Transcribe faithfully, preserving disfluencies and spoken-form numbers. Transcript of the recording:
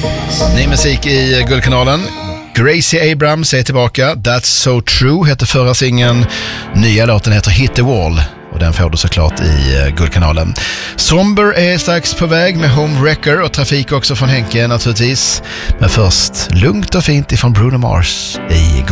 Ny musik i Guldkanalen. Gracie Abrams är tillbaka. That's So True heter förra singeln. Nya låten heter Hit the Wall. Och den får du såklart i Guldkanalen. Somber är strax på väg med Home Wrecker och trafik också från Henke naturligtvis. Men först lugnt och fint ifrån Bruno Mars i Guldkanalen.